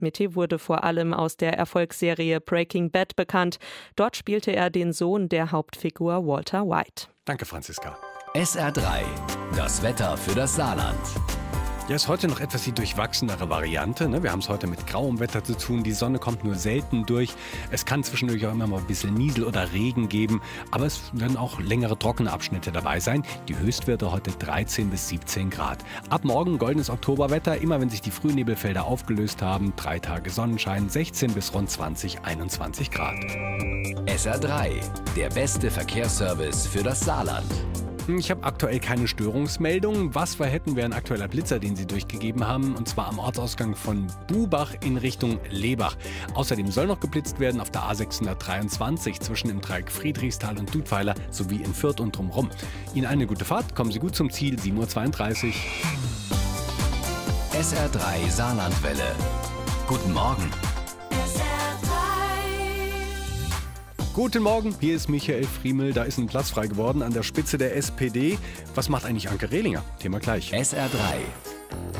Mitty wurde vor allem aus der Erfolgsserie Breaking Bad bekannt. Dort spielte er den Sohn der Hauptfigur Walter White. Danke, Franziska. SR3, das Wetter für das Saarland. Ja, ist heute noch etwas die durchwachsenere Variante. Ne? Wir haben es heute mit grauem Wetter zu tun. Die Sonne kommt nur selten durch. Es kann zwischendurch auch immer mal ein bisschen Niesel oder Regen geben. Aber es werden auch längere trockene Abschnitte dabei sein. Die Höchstwerte heute 13 bis 17 Grad. Ab morgen goldenes Oktoberwetter. Immer wenn sich die Frühnebelfelder aufgelöst haben. 3 Tage Sonnenschein, 16 bis rund 20, 21 Grad. SR3, der beste Verkehrsservice für das Saarland. Ich habe aktuell keine Störungsmeldung. Was wir hätten, wäre ein aktueller Blitzer, den Sie durchgegeben haben, und zwar am Ortsausgang von Bubach in Richtung Lebach. Außerdem soll noch geblitzt werden auf der A623 zwischen dem Dreieck Friedrichsthal und Dudweiler sowie in Fürth und drumherum. Ihnen eine gute Fahrt, kommen Sie gut zum Ziel, 7:32 Uhr. SR3 Saarlandwelle. Guten Morgen. Guten Morgen, hier ist Michael Friemel. Da ist ein Platz frei geworden an der Spitze der SPD. Was macht eigentlich Anke Rehlinger? Thema gleich. SR3.